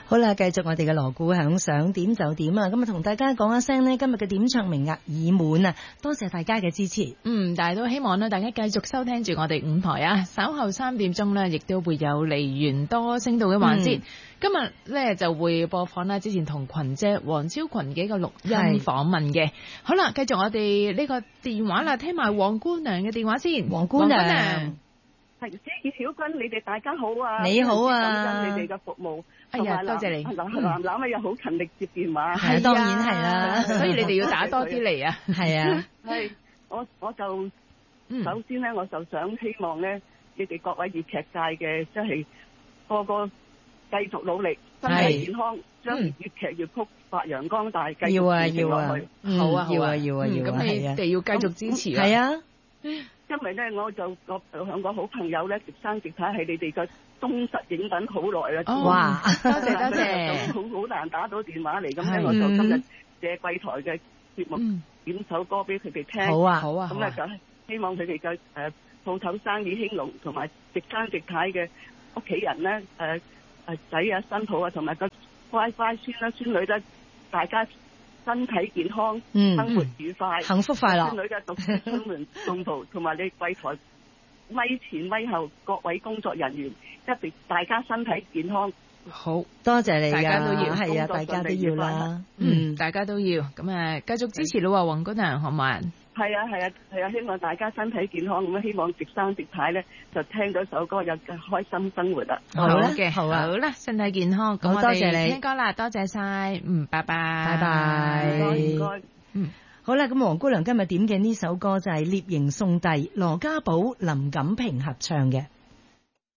好啦，繼續我哋嘅鑼鼓響，想點就點啊！咁啊，同大家講一聲呢，今日嘅點唱名額已滿啊！多謝大家嘅支持。 但係都希望呢，大家繼續收聽住我哋5台啊！稍後3點鐘呢，亦都會有梨園多聲道嘅環節。今日呢就會播放啦，之前同群姐黃超群嘅一個錄音訪問嘅。好啦，繼續我哋呢個電話啦，聽埋黃姑娘嘅電話先。 黃姑娘， 係小君，你哋大家好啊！ 你好啊！ 感恩你哋嘅服務。 哎呀，多謝你。 男又好勤力接電話。 係當然係啦， 所以你哋要打多啲嚟啊！ 係啊， 係我就首先咧，我就想希望咧，你哋各位粵劇界嘅即係個個繼續努力，身體健康，將粵劇粵曲發揚光大，繼續傳承落去。 好啊， 要啊！ 咁你哋要繼續支持啊！ 係啊， 因為咧，我兩個好朋友咧，直生直太係你哋嘅忠實影品好耐啦。 哇！ 多謝， 好難打到電話嚟，咁咧我就今日借貴台嘅節目點首歌俾佢哋聽。 好啊！ 咁咧就希望佢哋嘅鋪頭生意興隆，同埋直生直太嘅屋企人咧，仔啊、新抱啊，同埋個乖孫啦、孫女咧，大家身體健康，生活愉快， 幸福快樂。 孫女嘅讀書出門中途，同埋你貴台咪前咪後各位工作人員，一定大家身體健康。 好多謝你， 大家都要， 係啊，大家都要啦。 大家都要。咁繼續支持啦，黃姑娘，好嘛？ 係啊，希望大家身體健康，咁希望直生直太咧就聽到首歌有開心生活啦。 好嘅，好啦，身體健康。咁多謝你聽歌啦，多謝晒。拜拜， 拜拜。 唔該。 好啦，咁黃姑娘今日點嘅呢首歌就係《獵形送遞》，羅家寶、林錦平合唱嘅。